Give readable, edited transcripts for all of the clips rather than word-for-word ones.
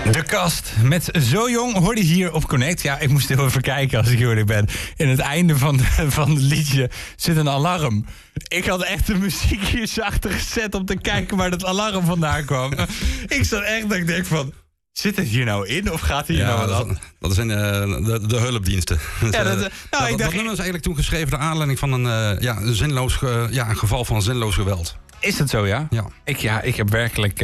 De Kast met Zo Jong hoorde hier op Connect. Ja, ik moest heel even kijken als ik eerlijk ben. In het einde van het liedje zit een alarm. Ik had echt de muziekjes achter gezet om te kijken waar dat alarm vandaan kwam. Ik zat echt dat ik denk van... Zit het hier nou in of gaat hier nou wat aan? Dat zijn de hulpdiensten. Ja, dat nummer is eigenlijk toen geschreven naar aanleiding van een geval van zinloos geweld. Is dat zo, ja? Ja. Ik heb werkelijk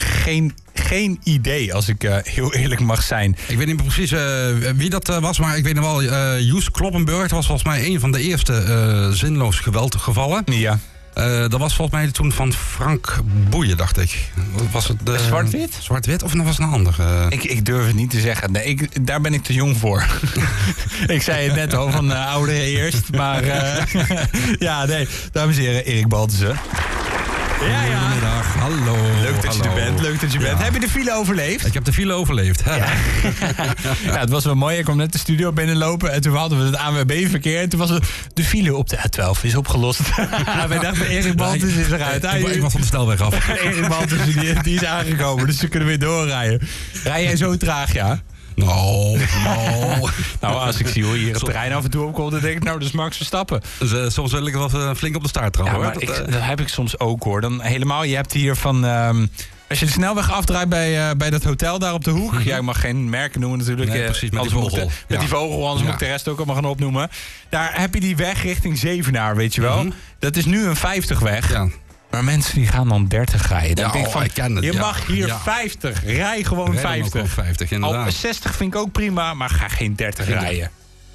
geen idee, als ik heel eerlijk mag zijn. Ik weet niet precies wie dat was, maar ik weet nog wel... Joes Kloppenburg was volgens mij een van de eerste zinloos geweldgevallen. Ja. Dat was volgens mij toen van Frank Boeien, dacht ik. Was het Zwart-wit? Zwart-wit of was het een ander? Ik durf het niet te zeggen. Nee, daar ben ik te jong voor. Ik zei het net al, van ouderen eerst. Maar ja, nee. Dames en heren, Erik Baltussen. Ja. Goedemiddag, hallo. Leuk dat je er bent, Heb je de file overleefd? Ik heb de file overleefd. Ja. Ja, het was wel mooi. Ik kwam net de studio binnenlopen en toen hadden we het ANWB-verkeer. En toen was de file op de A12 is opgelost. Wij dachten, Erik Baltussen is eruit. Ik was van de snelweg af. Erik Baltussen die is aangekomen, dus ze kunnen weer doorrijden. Rij jij zo traag, ja? Nou, als ik zie hoe je hier het terrein af en toe opkomt, dan denk ik, nou, dat is Max Verstappen. Dus, soms wil ik wel flink op de staart trappen. Ja, maar dat heb ik soms ook, hoor. Dan helemaal, je hebt hier van... als je de snelweg afdraait bij dat hotel daar op de hoek... Ja, ik mag geen merken noemen natuurlijk. Nee, precies, met die vogel. Met die vogel, anders moet ik de rest ook allemaal gaan opnoemen. Daar heb je die weg richting Zevenaar, weet je wel. Mm-hmm. Dat is nu een 50-weg. Ja. Maar mensen die gaan dan 30 rijden. Dan denk ik van, je mag hier 50. Rij gewoon 50. 50 inderdaad. 60 vind ik ook prima, maar ga geen 30 rijden.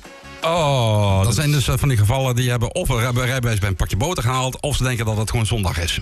Dat zijn dus van die gevallen die hebben of een rijbewijs bij een pakje boter gehaald... of ze denken dat het gewoon zondag is.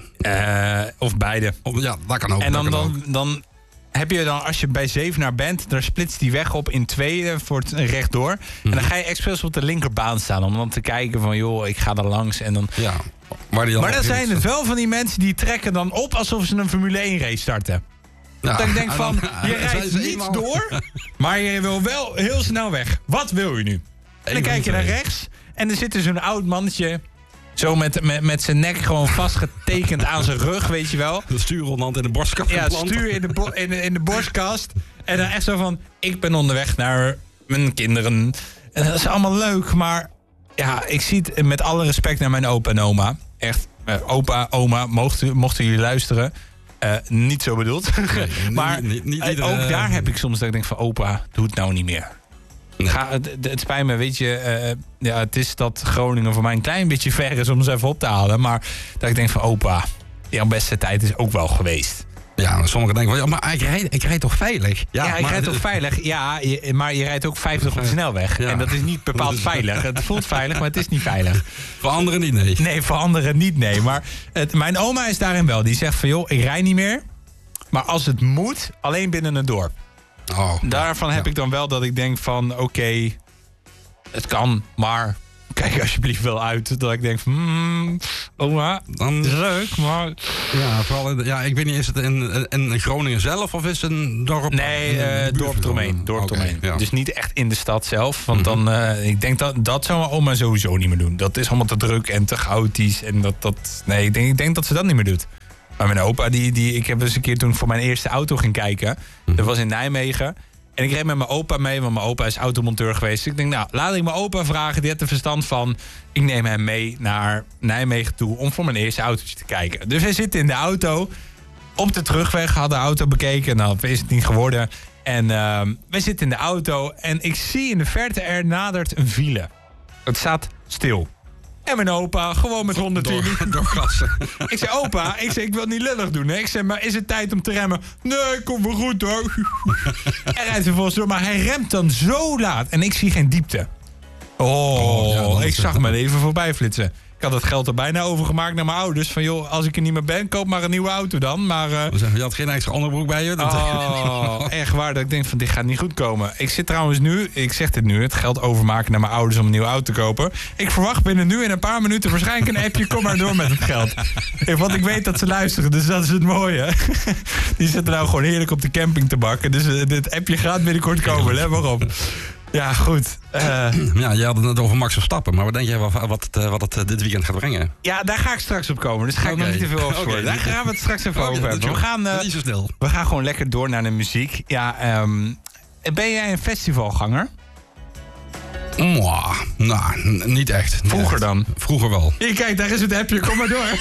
Of beide. Ja, dat kan ook. En dan heb je dan, als je bij Zevenaar bent... daar splitst die weg op in twee voor het rechtdoor. En dan ga je expres op de linkerbaan staan... om dan te kijken van, joh, ik ga er langs en dan... Ja. Maar dan zijn het wel van die mensen die trekken dan op... alsof ze een Formule 1 race starten. Ja, dat ik denk van, je rijdt niet door... maar je wil wel heel snel weg. Wat wil je nu? En dan kijk je naar rechts... en er zit zo'n oud mannetje... zo met zijn nek gewoon vastgetekend aan zijn rug, weet je wel. De stuurrondant in de borstkast. Ja, het stuur in de borstkast. En dan echt zo van, ik ben onderweg naar mijn kinderen. En dat is allemaal leuk, maar... Ja, ik zie het met alle respect naar mijn opa en oma. Echt, opa, oma, mochten jullie luisteren. Niet zo bedoeld. Nee, maar niet, ook daar heb ik soms dat ik denk van... opa, doe het nou niet meer. Nee. Het spijt me, weet je... het is dat Groningen voor mij een klein beetje ver is... om ze even op te halen. Maar dat ik denk van, opa, jouw beste tijd is ook wel geweest. Ja, sommigen denken van, ja, maar ik rijd toch veilig? Ja, ik rijd toch veilig? Ja, maar je rijdt ook 50 op de snelweg. Ja. En dat is niet bepaald veilig. Het voelt veilig, maar het is niet veilig. Voor anderen niet, nee. Nee, voor anderen niet, nee. Maar mijn oma is daarin wel. Die zegt van, joh, ik rijd niet meer. Maar als het moet, alleen binnen een dorp. Daarvan heb ik dan wel dat ik denk van, oké, het kan, maar... Kijk alsjeblieft wel uit. Dat ik denk van, oma, dan is leuk, maar... Ja, vooral, ik weet niet, is het in Groningen zelf of is het een dorp? Nee, dorp eromheen. Ja. Dus niet echt in de stad zelf. Want dan, ik denk dat zou mijn oma sowieso niet meer doen. Dat is allemaal te druk en te chaotisch. En nee, ik denk dat ze dat niet meer doet. Maar mijn opa, ik heb eens een keer toen ik voor mijn eerste auto ging kijken. Dat was in Nijmegen. En ik reed met mijn opa mee, want mijn opa is automonteur geweest. Dus ik denk, nou, laat ik mijn opa vragen. Die heeft er verstand van. Ik neem hem mee naar Nijmegen toe om voor mijn eerste autootje te kijken. Dus hij zit in de auto. Op de terugweg had de auto bekeken. Nou, is het niet geworden. En wij zitten in de auto. En ik zie in de verte er nadert een file. Het staat stil. En mijn opa, gewoon met 110. Doorgassen. Ik zei, opa, ik wil niet lullig doen. Hè? Ik zei, maar is het tijd om te remmen? Nee, kom wel goed hoor. Hij rijdt vervolgens door, maar hij remt dan zo laat. En ik zie geen diepte. Ik zag me even voorbij flitsen. Ik had het geld er bijna overgemaakt naar mijn ouders. Van joh, als ik er niet meer ben, koop maar een nieuwe auto dan. Maar, je had geen extra onderbroek bij je? Echt waar, dat ik denk van dit gaat niet goed komen. Ik zit trouwens nu, ik zeg dit nu, het geld overmaken naar mijn ouders om een nieuwe auto te kopen. Ik verwacht binnen nu in een paar minuten waarschijnlijk een appje. Kom maar door met het geld. Want ik weet dat ze luisteren, dus dat is het mooie. Die zitten nou gewoon heerlijk op de camping te bakken. Dus dit appje gaat binnenkort komen, let maar op. Ja, goed. Ja, je had het net over Max Verstappen. Maar wat denk jij wat het dit weekend gaat brengen? Ja, daar ga ik straks op komen. Dus ga ik nog niet te veel over sporen. Daar gaan we het straks even over hebben. Niet zo snel. We gaan gewoon lekker door naar de muziek. Ja, ben jij een festivalganger? Nou, niet echt. Vroeger dan? Vroeger wel. Hier, kijk, daar is het appje. Kom maar door.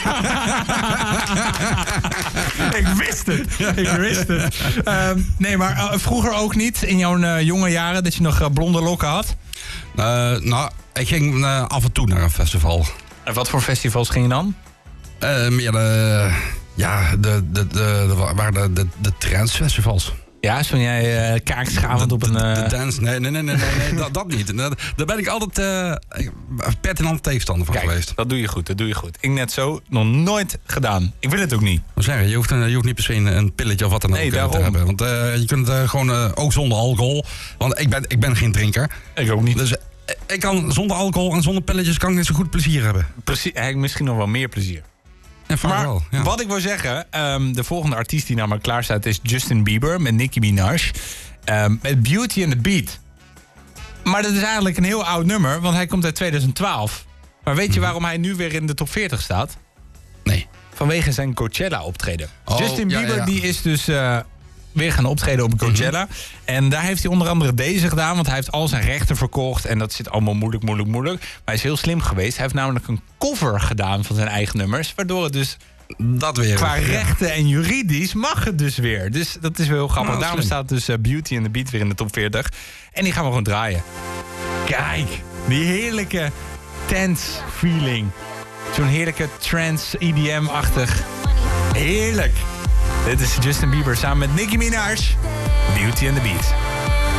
Ik wist het. Nee, maar vroeger ook niet? In jouw jonge jaren dat je nog blonde lokken had? Nou, ik ging af en toe naar een festival. En wat voor festivals ging je dan? Meer de trendsfestivals. Ja, zo'n jij kaartjesavond op een... De dance, nee, dat niet. Daar ben ik altijd pertinent tegenstander van geweest. Dat doe je goed. Ik net zo, nog nooit gedaan. Ik wil het ook niet. Zeggen, je hoeft niet per se een pilletje of wat dan ook te hebben. Want je kunt het gewoon ook zonder alcohol. Want ik ben geen drinker. Ik ook niet. Dus ik kan zonder alcohol en zonder pilletjes kan ik net zo goed plezier hebben. Precies, misschien nog wel meer plezier. Maar wat ik wil zeggen, de volgende artiest die naar me klaar staat is Justin Bieber met Nicki Minaj. Met Beauty and the Beat. Maar dat is eigenlijk een heel oud nummer, want hij komt uit 2012. Maar weet je waarom hij nu weer in de top 40 staat? Nee. Vanwege zijn Coachella optreden. Justin Bieber die is dus weer gaan optreden op Coachella. En daar heeft hij onder andere deze gedaan, want hij heeft al zijn rechten verkocht. En dat zit allemaal moeilijk. Maar hij is heel slim geweest. Hij heeft namelijk een cover gedaan van zijn eigen nummers. Waardoor het dus dat weer qua rechten en juridisch mag het dus weer. Dus dat is wel heel grappig. Nou, daarom staat dus Beauty and the Beat weer in de top 40. En die gaan we gewoon draaien. Kijk, die heerlijke dance feeling. Zo'n heerlijke trance EDM-achtig. Heerlijk. Dit is Justin Bieber samen met Nicki Minaj. Beauty and the Beat.